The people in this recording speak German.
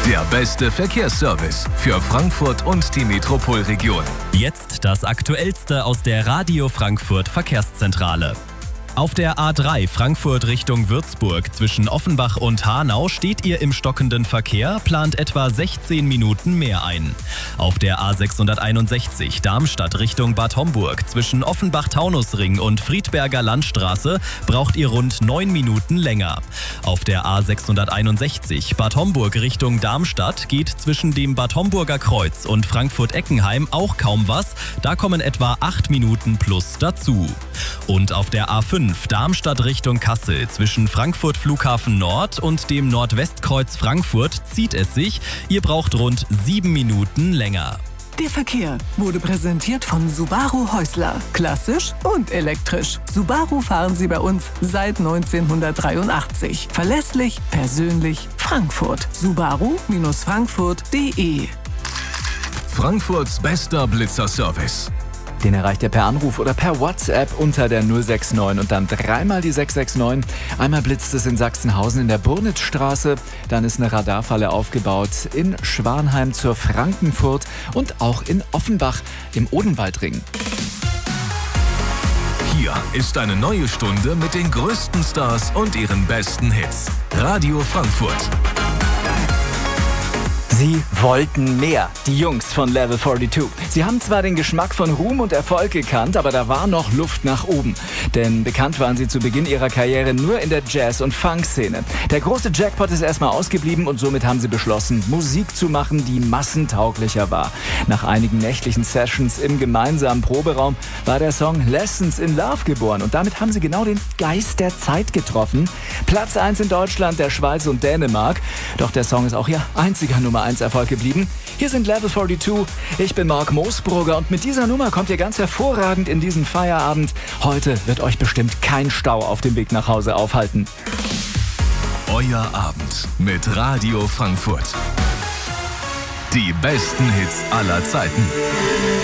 Der beste Verkehrsservice für Frankfurt und die Metropolregion. Jetzt das Aktuellste aus der Radio Frankfurt Verkehrszentrale. Auf der A3 Frankfurt Richtung Würzburg zwischen Offenbach und Hanau steht ihr im stockenden Verkehr, plant etwa 16 Minuten mehr ein. Auf der A661 Darmstadt Richtung Bad Homburg zwischen Offenbach-Taunusring und Friedberger Landstraße braucht ihr rund 9 Minuten länger. Auf der A661 Bad Homburg Richtung Darmstadt geht zwischen dem Bad Homburger Kreuz und Frankfurt-Eckenheim auch kaum was, da kommen etwa 8 Minuten plus dazu. Und auf der A5 Darmstadt Richtung Kassel zwischen Frankfurt Flughafen Nord und dem Nordwestkreuz Frankfurt zieht es sich. Ihr braucht rund 7 Minuten länger. Der Verkehr wurde präsentiert von Subaru Häusler. Klassisch und elektrisch. Subaru fahren Sie bei uns seit 1983. Verlässlich, persönlich, Frankfurt. Subaru-Frankfurt.de. Frankfurts bester Blitzerservice. Den erreicht ihr per Anruf oder per WhatsApp unter der 069 und dann dreimal die 669. Einmal blitzt es in Sachsenhausen in der Burnitzstraße, dann ist eine Radarfalle aufgebaut in Schwanheim zur Frankenfurt und auch in Offenbach im Odenwaldring. Hier ist eine neue Stunde mit den größten Stars und ihren besten Hits. Radio Frankfurt. Sie wollten mehr, die Jungs von Level 42. Sie haben zwar den Geschmack von Ruhm und Erfolg gekannt, aber da war noch Luft nach oben. Denn bekannt waren sie zu Beginn ihrer Karriere nur in der Jazz- und Funk-Szene. Der große Jackpot ist erstmal ausgeblieben und somit haben sie beschlossen, Musik zu machen, die massentauglicher war. Nach einigen nächtlichen Sessions im gemeinsamen Proberaum war der Song Lessons in Love geboren und damit haben sie genau den Geist der Zeit getroffen. Platz 1 in Deutschland, der Schweiz und Dänemark. Doch der Song ist auch ihr einziger Nummer 1 Erfolg geblieben. Hier sind Level 42. Ich bin Marc Moosbrugger und mit dieser Nummer kommt ihr ganz hervorragend in diesen Feierabend. Heute wird euch bestimmt kein Stau auf dem Weg nach Hause aufhalten. Euer Abend mit Radio Frankfurt. Die besten Hits aller Zeiten.